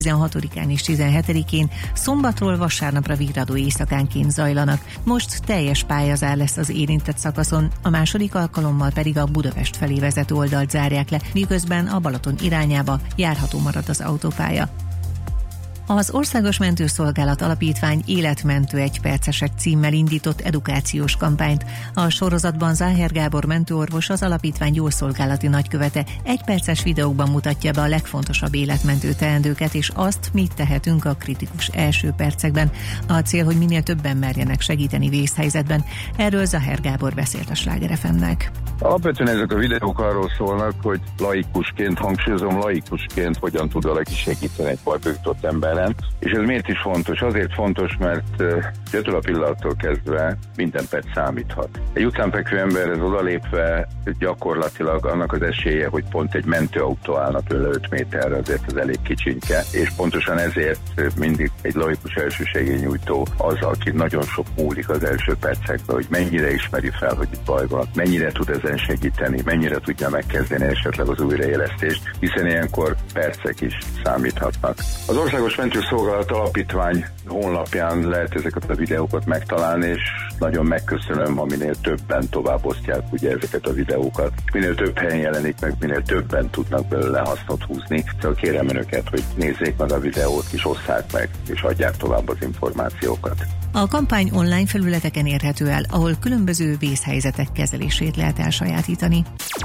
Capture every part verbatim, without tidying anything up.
tizenhatodikán és tizenhetedikén szombatról vasárnapra virradó éjszakánként zajlanak. Most teljes pályazár lesz az érintett szakaszon, a második alkalommal pedig a Budapest felé vezető oldalt zárják le, miközben a Balaton irányába járható marad az autópálya. Az Országos Mentőszolgálat Alapítvány Életmentő egypercesek címmel indított edukációs kampányt. A sorozatban Záher Gábor mentőorvos, az alapítvány gyógyszolgálati nagykövete egyperces videókban mutatja be a legfontosabb életmentő teendőket és azt, mit tehetünk a kritikus első percekben. A cél, hogy minél többen merjenek segíteni vészhelyzetben. Erről Záher Gábor beszélt a Sláger ef em-nek. Alapvetően ezek a videók arról szólnak, hogy laikusként, hangsúlyozom, laikusként hogyan tud valaki segíteni egy bajba emberen. És ez miért is fontos? Azért fontos, mert ettől a pillanattól kezdve minden perc számíthat. Egy utánfekvő emberhez odalépve gyakorlatilag annak az esélye, hogy pont egy mentőautó állna tőle öt méterre, azért az elég kicsinke, és pontosan ezért mindig egy laikus elsősegélynyújtó az, aki nagyon sok múlik az első percekben, hogy mennyire ismeri fel, hogy itt baj van, mennyire tud ezen segíteni, mennyire tudja megkezdeni esetleg az újraélesztést, hiszen ilyenkor percek is számíthatnak. Az Országos Mentőszolgálat Alapítvány honlapján lehet ezeket a videókat megtalálni, és nagyon megköszönöm, ha minél többen továbbosztják ugye ezeket a videókat. Minél több helyen jelenik meg, minél többen tudnak belőle hasznot húzni. Szóval kérem önöket, hogy nézzék meg a videót, és osszák meg, és adják tovább az információkat. A kampány online felületeken érhető el, ahol különböző vészhelyzetek kezelését lehet elsajátítani.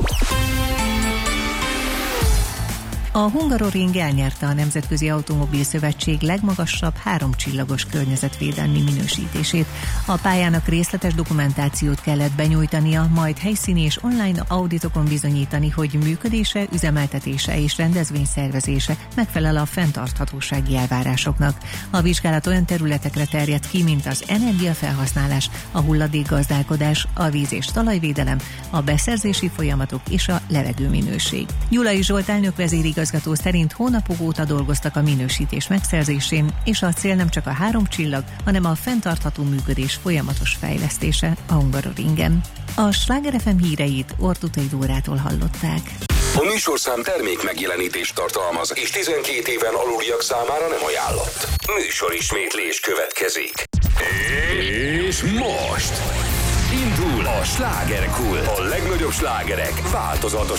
A Hungaroring elnyerte a Nemzetközi Automobil Szövetség legmagasabb háromcsillagos környezetvédelmi minősítését. A pályának részletes dokumentációt kellett benyújtania, majd helyszíni és online auditokon bizonyítani, hogy működése, üzemeltetése és rendezvényszervezése megfelel a fenntarthatósági elvárásoknak. A vizsgálat olyan területekre terjedt ki, mint az energiafelhasználás, a hulladékgazdálkodás, a víz- és talajvédelem, a beszerzési folyamatok és a levegőminőség. Gyulai Zsolt elnök vezérigazgató szerint hónapok óta dolgoztak a minősítés megszerzésén, és a cél nem csak a három csillag, hanem a fenntartható működés folyamatos fejlesztése a Hungaroringen. A Sláger ef em híreit Ortutai Dórától hallották. A műsorszám termék megjelenítést tartalmaz, és tizenkét éven aluliak számára nem ajánlott. Műsorismétlés következik. És most indul a Slágerkult. A legnagyobb slágerek változatos